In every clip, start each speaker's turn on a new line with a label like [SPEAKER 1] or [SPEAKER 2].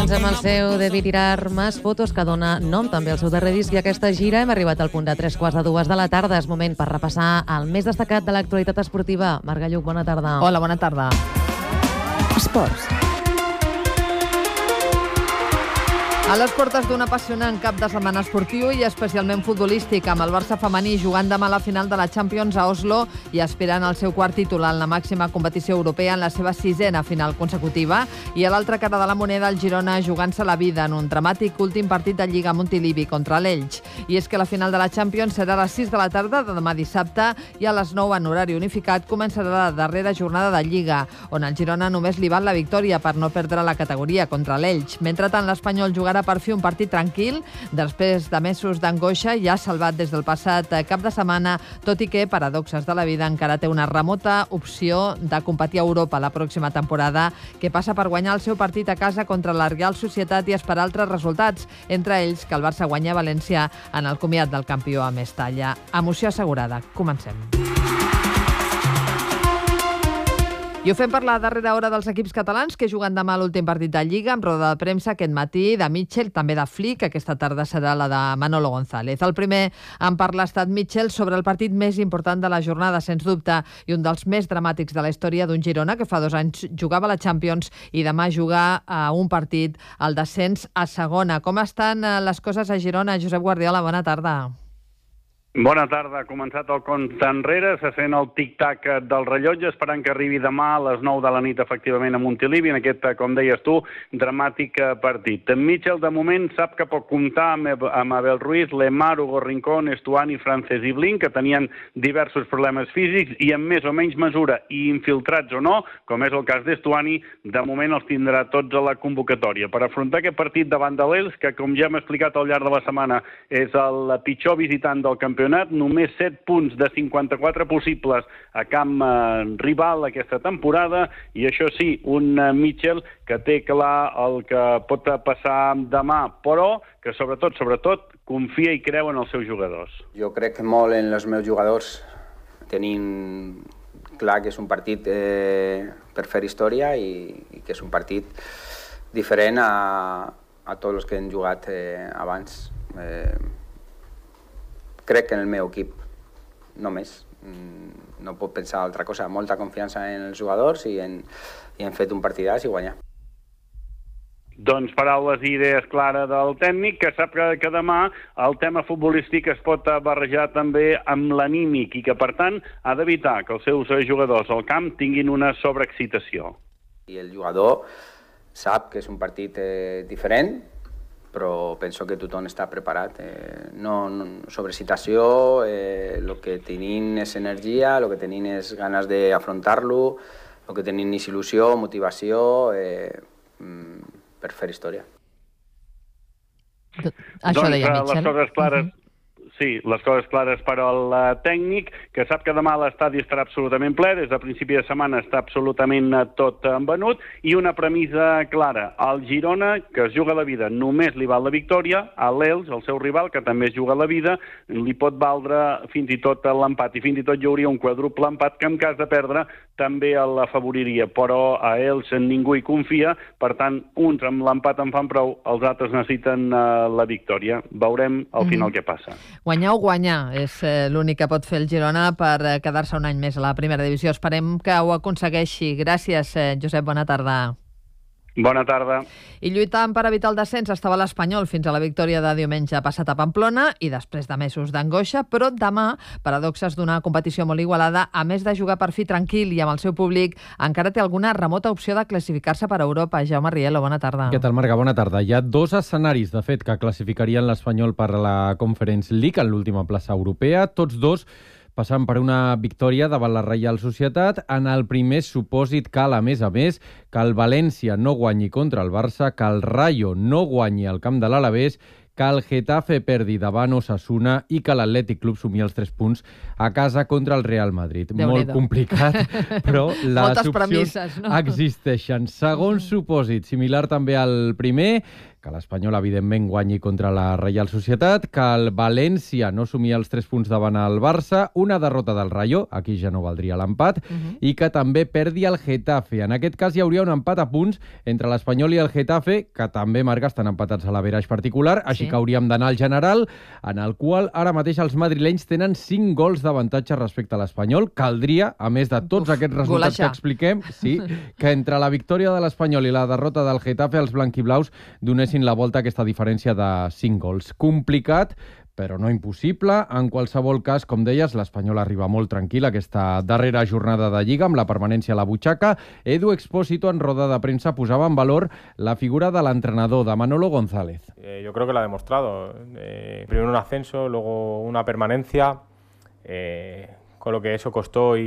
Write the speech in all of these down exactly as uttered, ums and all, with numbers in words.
[SPEAKER 1] Doncs amb el seu Debut Tirar Más Fotos, que dona nom també al seu darrer disc i aquesta gira, hem arribat al punt de tres quarts de dues de la tarda. És moment per repassar el més destacat de l'actualitat esportiva. Marga Lluc, bona tarda.
[SPEAKER 2] Hola, bona tarda.
[SPEAKER 3] Esports.
[SPEAKER 2] A les portes d'un apassionant cap de setmana esportiu i especialment futbolístic, amb el Barça femení jugant demà la final de la Champions a Oslo i aspirant al seu quart títol en la màxima competició europea en la seva sisena final consecutiva, i a l'altra cara de la moneda el Girona jugant-se la vida en un dramàtic últim partit de Lliga a Montilivi contra l'Elx. I és que la final de la Champions serà a les sis de la tarda de demà dissabte i a les nou en horari unificat començarà la darrera jornada de Lliga, on el Girona només li val la victòria per no perdre la categoria contra l'Elx. Mentrestant, l'Espanyol jugarà per fer un partit tranquil després de mesos d'angoixa, ja salvat des del passat cap de setmana, tot i que, paradoxes de la vida, encara té una remota opció de competir a Europa la pròxima temporada, que passa per guanyar el seu partit a casa contra la Real Societat i esperar altres resultats, entre ells que el Barça guanya a València en el comiat del campió a Mestalla. Emoció assegurada. Comencem. I ho fem per la darrera hora dels equips catalans que juguen demà l'últim partit de Lliga, amb roda de premsa aquest matí de Mitchell, també de Flick, aquesta tarda serà la de Manolo González. El primer en parla ha estat Mitchell sobre el partit més important de la jornada, sens dubte, i un dels més dramàtics de la història d'un Girona que fa dos anys jugava a la Champions i demà jugar a un partit al descens a segona. Com estan les coses a Girona? Josep Guardiola, bona tarda.
[SPEAKER 4] Bona tarda. Ha començat el compte enrere, se sent el tic-tac del rellotge, esperant que arribi demà a les nou de la nit, efectivament, a Montilivi, en aquest, com deies tu, dramàtic partit. Mitchell, de moment, sap que pot comptar amb, amb Abel Ruiz, Lemar, Hugo Rincón, Estuani, Frances i Blin, que tenien diversos problemes físics i en més o menys mesura, i infiltrats o no, com és el cas d'Estuani, de moment els tindrà tots a la convocatòria. Per afrontar aquest partit davant de l'Elx, que, com ja hem explicat al llarg de la setmana, és el pitjor visitant del campionat, només set punts de cinquanta-quatre possibles a camp eh, rival aquesta temporada, i això sí, un eh, Mitchell que té clar el que pot passar demà, però que sobretot, sobretot, confia i creu en els seus jugadors.
[SPEAKER 5] Jo crec molt en els meus jugadors, tenint clar que és un partit eh, per fer història i, i que és un partit diferent a, a tots els que hem jugat eh, abans. Eh, Crec en el meu equip, només. No puc pensar altra cosa. Molta confiança en els jugadors i, en, i hem fet un partidàs i guanyar.
[SPEAKER 4] Doncs paraules i idees clares del tècnic, que sap que, que demà el tema futbolístic es pot barrejar també amb l'anímic i que, per tant, ha d'evitar que els seus jugadors al camp tinguin una sobreexcitació.
[SPEAKER 5] I el jugador sap que és un partit eh, diferent, però penso que tothom està preparat. Eh, no, no, sobrecitació, eh, el que tenim és energia, el que tenim és ganes d'afrontar-lo, el que tenim és il·lusió, motivació, eh, per fer història.
[SPEAKER 2] Això deia Mitchell.
[SPEAKER 4] Doncs les coses clares... Uh-huh. Sí, les coses clares per al tècnic, que sap que demà l'estadi estarà absolutament ple, des de principi de setmana està absolutament tot venut, i una premissa clara. El Girona, que es juga la vida, només li val la victòria, a l'Elx, el seu rival, que també es juga la vida, li pot valdre fins i tot l'empat, i fins i tot hi hauria un quadruple empat que en cas de perdre també l'afavoriria, però a Elx ningú hi confia, per tant, uns amb l'empat en fan prou, els altres necessiten uh, la victòria. Veurem al final mm. què passa.
[SPEAKER 2] Guanyar o guanyar és eh, l'únic que pot fer el Girona per eh, quedar-se un any més a la primera divisió. Esperem que ho aconsegueixi. Gràcies, eh, Josep, bona tarda.
[SPEAKER 4] Bona tarda.
[SPEAKER 2] I lluitant per evitar el descens estava l'Espanyol fins a la victòria de diumenge passat a Pamplona i després de mesos d'angoixa, però demà, paradoxes d'una competició molt igualada, a més de jugar per fi tranquil i amb el seu públic, encara té alguna remota opció de classificar-se per a Europa. Jaume Rielo, bona tarda.
[SPEAKER 3] Què tal, Marga? Bona tarda. Hi ha dos escenaris, de fet, que classificarien l'Espanyol per la Conference League en l'última plaça europea, tots dos passant per una victòria davant la Reial Societat. En el primer supòsit cal, a més a més, que el València no guanyi contra el Barça, que el Rayo no guanyi al camp de l'Alavés, que el Getafe perdi davant Osasuna i que l'Atlètic Club sumi els tres punts a casa contra el Real Madrid. Molt complicat, però les opcions no? existeixen. Segon supòsit, similar també al primer, que l'Espanyol, evidentment, guanyi contra la Reial Societat, que el València no somia els tres punts davant el Barça, una derrota del Rayo, aquí ja no valdria l'empat, uh -huh. i que també perdi el Getafe. En aquest cas hi hauria un empat a punts entre l'Espanyol i el Getafe, que també, Marga, estan empatats a l'averaix particular, així sí. que hauríem d'anar al general, en el qual ara mateix els madrilenys tenen cinc gols d'avantatge respecte a l'Espanyol. Caldria, a més de tots Uf, aquests resultats goleixar. que expliquem, sí, que entre la victòria de l'Espanyol i la derrota del Getafe, els blanquiblaus donessin la volta a aquesta diferència de cinc gols. Complicat, però no impossible. En qualsevol cas, com deies, l'Espanyol arriba molt tranquil aquesta darrera jornada de Lliga, amb la permanència a la butxaca. Edu Expósito, en roda de premsa, posava en valor la figura de l'entrenador, de Manolo González.
[SPEAKER 6] Eh, yo creo que lo ha demostrado. Eh, primero un ascenso, luego una permanencia, eh, con lo que eso costó y,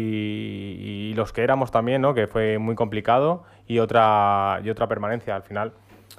[SPEAKER 6] y los que éramos también, ¿no? Que fue muy complicado, y otra, y otra permanencia al final.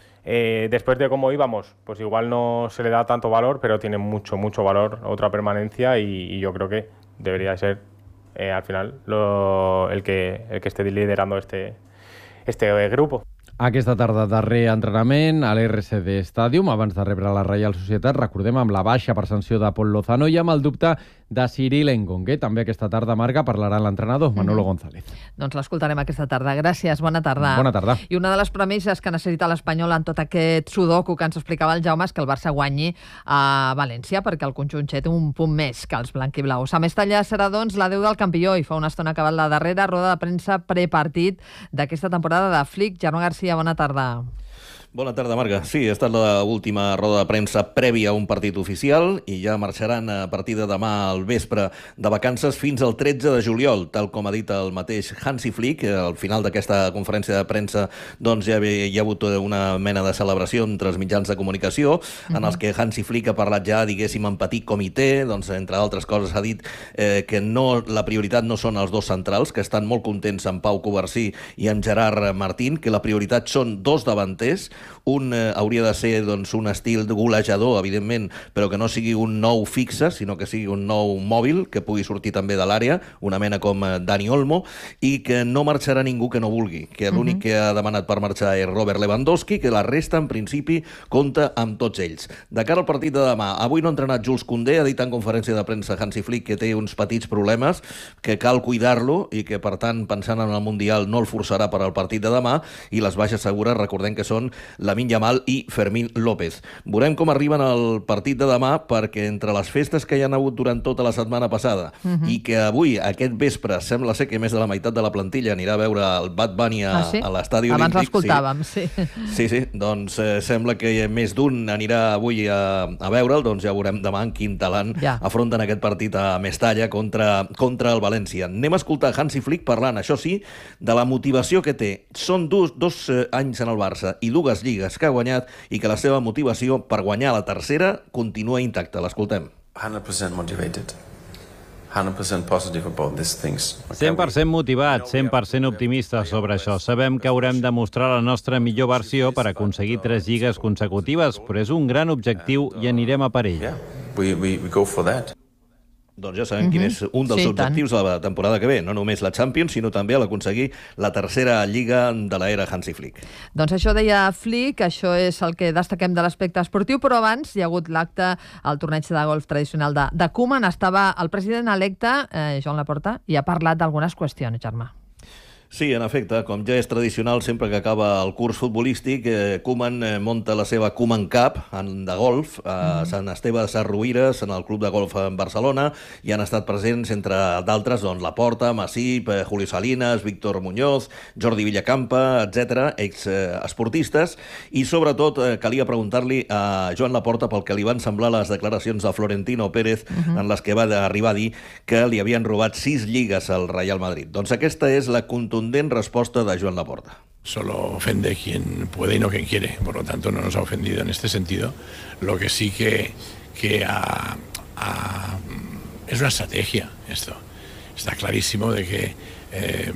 [SPEAKER 6] Eh, después de cómo íbamos, pues igual no se le da tanto valor, pero tiene mucho, mucho valor otra permanencia, y, y yo creo que debería ser eh, al final lo, el, que, el que esté liderando este, este grupo.
[SPEAKER 3] Aquesta tarda, darrer entrenament a l'R C D Stadium, abans de rebre la Reial Societat, recordem, amb la baixa per sanció de Pol Lozano i amb el dubte de Cyril Engongue. També aquesta tarda, Marga, parlarà l'entrenador, Manolo González.
[SPEAKER 2] Mm-hmm. Doncs l'escoltarem aquesta tarda. Gràcies, bona tarda.
[SPEAKER 3] Bona tarda.
[SPEAKER 2] I una de les premisses que necessita l'Espanyol en tot aquest sudoku que ens explicava el Jaume és que el Barça guanyi a València, perquè el conjunt té un punt més que els blanquiblaus. A Mestalla serà, doncs, la deu del campió, i fa una estona acabat la darrera roda de premsa prepartit d'aquesta temporada de Flick. Germán García, bona tarda.
[SPEAKER 7] Bona tarda, Marga. Sí, ha estat l'última roda de premsa prèvia a un partit oficial i ja marxaran a partir de demà al vespre de vacances fins al tretze de juliol, tal com ha dit el mateix Hansi Flick. Al final d'aquesta conferència de premsa doncs ja hi ha hagut una mena de celebració entre els mitjans de comunicació, uh-huh. en els que Hansi Flick ha parlat ja, diguéssim, en petit comitè, doncs, entre altres coses ha dit eh, que no, la prioritat no són els dos centrals, que estan molt contents amb Pau Covarsí i amb Gerard Martín, que la prioritat són dos davanters. Un eh, hauria de ser, doncs, un estil de golejador, evidentment, però que no sigui un nou fixe, sinó que sigui un nou mòbil, que pugui sortir també de l'àrea, una mena com eh, Dani Olmo, i que no marxarà ningú que no vulgui, que l'únic uh-huh. que ha demanat per marxar és Robert Lewandowski, que la resta, en principi, compta amb tots ells. De cara al partit de demà, avui no ha entrenat Jules Koundé, ha dit en conferència de premsa Hansi Flick que té uns petits problemes, que cal cuidar-lo i que, per tant, pensant en el Mundial, no el forçarà per al partit de demà, i les baixes segures, recordem que són Lamine Yamal i Fermín López. Veurem com arriben al partit de demà, perquè entre les festes que hi ha hagut durant tota la setmana passada uh-huh. i que avui, aquest vespre, sembla ser que més de la meitat de la plantilla anirà a veure el Bad Bunny a, ah, sí? a l'estadi olímpic.
[SPEAKER 2] Abans l'escoltàvem, sí.
[SPEAKER 7] Sí, sí, doncs eh, sembla que més d'un anirà avui a, a veure'l, doncs ja veurem demà en quin talent ja. afronten aquest partit a Mestalla contra, contra el València. Anem a escoltar Hansi Flick parlant, això sí, de la motivació que té. Són dos, dos eh, anys en el Barça i dues lligues que ha guanyat, i que la seva motivació per guanyar la tercera continua intacta. L'escoltem.
[SPEAKER 8] one hundred percent motivated. one hundred percent positive about these things.
[SPEAKER 9] cent per cent motivat, cent per cent optimista sobre això. Sabem que haurem de mostrar la nostra millor versió per aconseguir tres lligues consecutives, però és un gran objectiu i anirem a per ell.
[SPEAKER 8] Yeah, we, we, we go for that.
[SPEAKER 7] Doncs ja sabem uh-huh. quin és un dels sí, objectius tant. de la temporada que ve, no només la Champions, sinó també l'aconseguir la tercera lliga de l'era Hansi Flick.
[SPEAKER 2] Doncs això deia Flick, això és el que destaquem de l'aspecte esportiu, però abans hi ha hagut l'acte al torneig de golf tradicional de, de Koeman. Estava el president electe, eh, Joan Laporta, i ha parlat d'algunes qüestions, Germà.
[SPEAKER 7] Sí, en efecte, com ja és tradicional, sempre que acaba el curs futbolístic, eh, Koeman eh, monta la seva Koeman Cup en, de golf a mm. Sant Esteve de Sarruïres, en el club de golf en Barcelona, i han estat presents, entre d'altres, doncs, Laporta, Masip, eh, Julio Salinas, Víctor Muñoz, Jordi Villacampa, etcètera, ex-esportistes, eh, i sobretot eh, calia preguntar-li a Joan Laporta pel que li van semblar les declaracions de Florentino Pérez, mm-hmm. en les que va arribar a dir que li havien robat sis lligues al Real Madrid. Doncs aquesta és la contundent respuesta de Joan Laporta.
[SPEAKER 10] Solo ofende quien puede y no quien quiere, por lo tanto no nos ha ofendido en este sentido. Lo que sí que, que ha, ha, es una estrategia esto. Está clarísimo de que eh,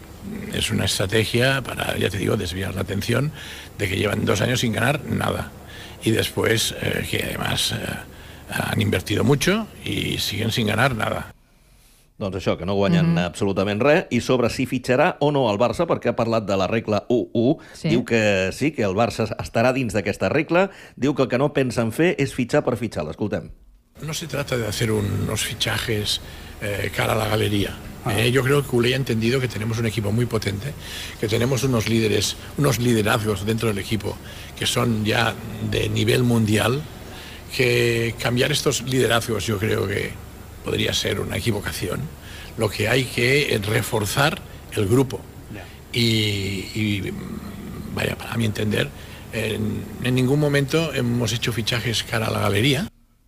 [SPEAKER 10] es una estrategia para, ya te digo, desviar la atención de que llevan dos años sin ganar nada. Y después eh, que además eh, han invertido mucho y siguen sin ganar nada.
[SPEAKER 7] Doncs això, que no guanyen mm-hmm. absolutament res, i sobre si fitxarà o no el Barça, perquè ha parlat de la regla u u, sí. Diu que sí, que el Barça estarà dins d'aquesta regla, diu que el que no pensen fer és fitxar per fitxar. L'escoltem.
[SPEAKER 10] No se trata de hacer unos fichajes eh, cara a la galería. Eh, yo creo que Culé ha entendido que tenemos un equipo muy potente, que tenemos unos líderes, unos liderazgos dentro del equipo que son ya de nivel mundial, que cambiar estos liderazgos yo creo que podría ser una equivocación. Lo que hay que reforzar el grupo. Y, y vaya, para mi entender, en, en ningún momento hemos hecho fichajes cara a la galería.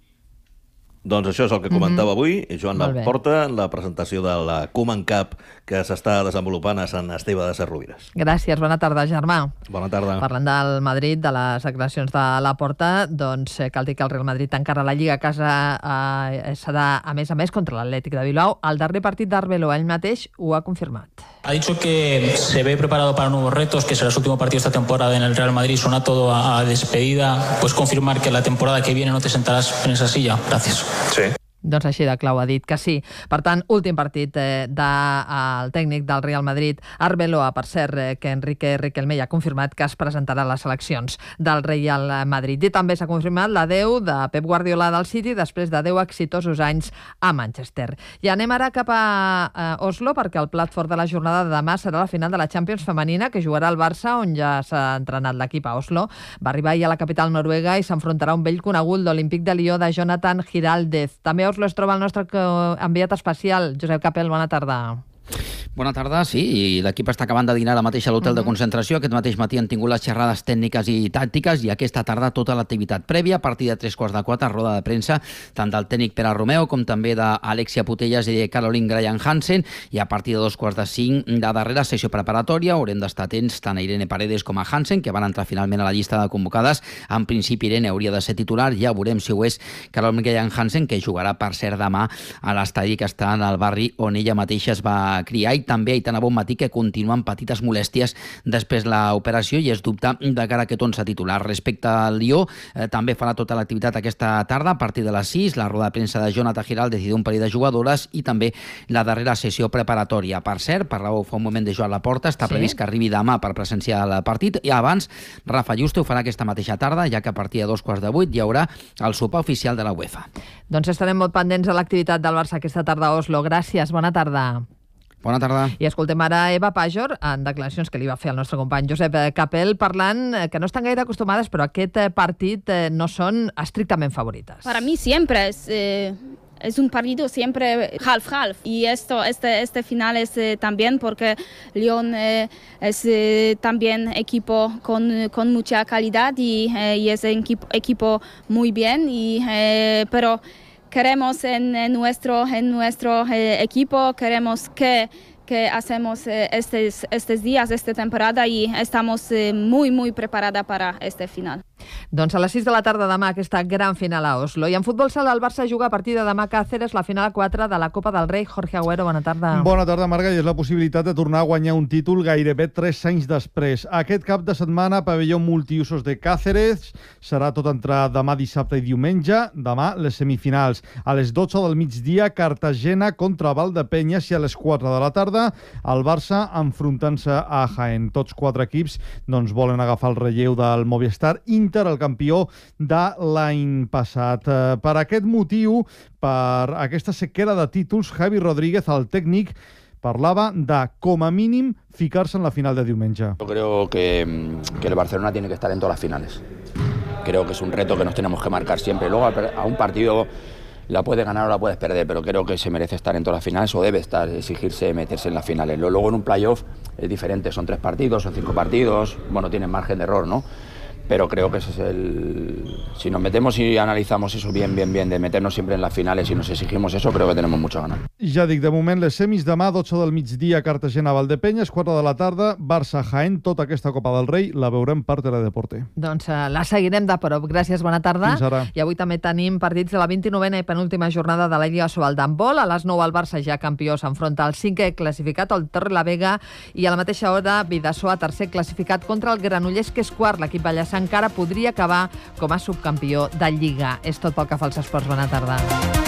[SPEAKER 7] Doncs això és el que comentava mm-hmm. avui Joan Laporta en la presentació de la Koeman Cup que s'està desenvolupant a Sant Esteve de Sesrovires.
[SPEAKER 2] Gràcies, bona tarda, Germà.
[SPEAKER 7] Bona tarda.
[SPEAKER 2] Parlant del Madrid, de les declaracions de Laporta, doncs cal dir que el Real Madrid encara la Lliga a casa eh, serà, a més a més, contra l'Atlètic de Bilbao. El darrer partit d'Arbeloa, ell mateix, ho ha confirmat.
[SPEAKER 11] Ha dicho que se ve preparado para nuevos retos, que será su último partido esta temporada en el Real Madrid. Suena todo a despedida. ¿Puedes confirmar que la temporada que viene no te sentarás en esa silla? Gracias.
[SPEAKER 8] Sí.
[SPEAKER 2] Doncs així de clau ha dit que sí. Per tant, últim partit eh, del de, tècnic del Real Madrid, Arbeloa, per cert, eh, que Enrique Riquelme ja ha confirmat que es presentarà a les seleccions del Real Madrid. I també s'ha confirmat l'adeu de Pep Guardiola del City després de deu exitosos anys a Manchester. I anem ara cap a eh, Oslo, perquè el plat fort de la jornada de demà serà la final de la Champions femenina, que jugarà al Barça, on ja s'ha entrenat l'equip a Oslo. Va arribar ahir a la capital noruega i s'enfrontarà un vell conegut, l'Olímpic de Lió, de Jonathan Giraldez. També a Oslo es troba el nostre enviat especial, Josep Capel, bona tarda.
[SPEAKER 12] Bona tarda, sí, i l'equip està acabant de dinar a la mateixa a l'hotel uh-huh. de concentració. Aquest mateix matí han tingut les xerrades tècniques i tàctiques i aquesta tarda tota l'activitat prèvia. A partir de tres quarts de quatre, roda de premsa, tant del tècnic Pere Romeu com també d'Alexia Putellas i de Caroline Graham Hansen, i a partir de dos quarts de cinc, de darrera sessió preparatòria, haurem d'estar atents tant a Irene Paredes com a Hansen, que van entrar finalment a la llista de convocades. En principi, Irene hauria de ser titular, ja veurem si ho és Caroline Graham Hansen, que jugarà, per cert, demà a l'estadi que està en el barri on ella mateixa es va criar. I també Aitana Bonmatí, que continua amb petites molèsties després l'operació i és dubte de cara a aquest onze titular. Respecte al Lió, eh, també farà tota l'activitat aquesta tarda a partir de les sis, la roda de premsa de Jonathan Giraldez i d'un parell de jugadores i també la darrera sessió preparatòria. Per cert, parlàveu fa un moment de Joan Laporta, està sí? previst que arribi demà per presenciar el partit i abans Rafa Juste ho farà aquesta mateixa tarda, ja que a partir de dos quarts de vuit hi haurà el sopar oficial de la UEFA.
[SPEAKER 2] Doncs estarem molt pendents de l'activitat del Barça aquesta tarda a Oslo. Gràcies, bona tarda.
[SPEAKER 12] Bona tarda.
[SPEAKER 2] I escoltem ara Eva Pajor en declaracions que li va fer el nostre company Josep Capel, parlant que no estan gaire acostumades, però aquest partit no són estrictament favorites.
[SPEAKER 13] Para mí siempre es... Eh... Es un partido siempre half-half y esto, este, este final es eh, también porque Lyon eh, es eh, también equipo con, con mucha calidad y, eh, y es un equipo, equipo muy bien, y, eh, pero queremos en, en nuestro, en nuestro eh, equipo, queremos que que hacemos eh, estos, estos días, esta temporada, y estamos eh, muy, muy preparada para este final.
[SPEAKER 2] Doncs a les sis de la tarda demà aquesta gran final a Oslo. I en futbol sala el Barça juga a partir de demà a Càceres la final a quatre de la Copa del Rei. Jorge Agüero, bona tarda.
[SPEAKER 14] Bona tarda, Marga, i és la possibilitat de tornar a guanyar un títol gairebé tres anys després. Aquest cap de setmana, pavelló multiusos de Càceres, serà tot entre demà dissabte i diumenge. Demà les semifinals. A les dotze del migdia, Cartagena contra Valdepenyes, i a les quatre de la tarda el Barça enfrontant-se a Jaén. Tots quatre equips doncs, volen agafar el relleu del Movistar Inter, el campió de l'any passat. Per aquest motiu, per aquesta sequera de títols, Javi Rodríguez, el tècnic, parlava de, com a mínim, ficar-se en la final de diumenge.
[SPEAKER 15] Yo creo que, que el Barcelona tiene que estar en todas las finales. Creo que es un reto que nos tenemos que marcar siempre. Luego, a un partido la puedes ganar o la puedes perder, pero creo que se merece estar en todas las finales, o debe estar, exigirse meterse en las finales. Luego en un playoff es diferente, son tres partidos, son cinco partidos, bueno, tienen margen de error, ¿no? Pero creo que ese es el... Si nos metemos y analizamos eso bien, bien, bien, de meternos siempre en las finales y nos exigimos eso, creo que tenemos mucho a ganar.
[SPEAKER 14] Ja dic, de moment, les semis demà, dotze del migdia, Cartagena-Valdepenyes, quatre de la tarda, Barça-Jaén, tota aquesta Copa del Rei la veurem per Teledeporte.
[SPEAKER 2] Doncs uh, la seguirem de prop. Gràcies, bona tarda.
[SPEAKER 14] Fins ara.
[SPEAKER 2] I avui també tenim partits de la vint-i-novena i penúltima jornada de la Lliga Sobal d'handbol. A les nou el Barça, ja campió, s'enfronta al cinquè classificat, el Torrelavega, i a la mateixa hora Bidasoa, tercer classificat, contra el Granollers, que és quart. L'equip ballesà encara podria acabar com a subcampió de Lliga. És tot pel que fa als esports. Bona tarda.